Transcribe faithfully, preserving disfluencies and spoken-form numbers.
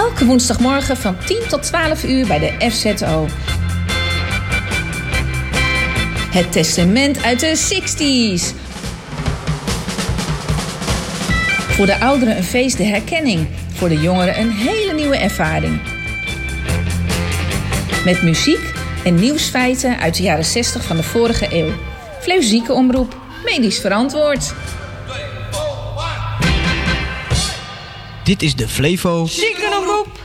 Elke woensdagmorgen van tien tot twaalf uur bij de F Z O. Het testament uit de zestig's. Voor de ouderen een feest de herkenning. Voor de jongeren een hele nieuwe ervaring. Met muziek en nieuwsfeiten uit de jaren zestig van de vorige eeuw. Flevo Ziekenomroep, medisch verantwoord. Dit is de Flevo Ziekenomroep.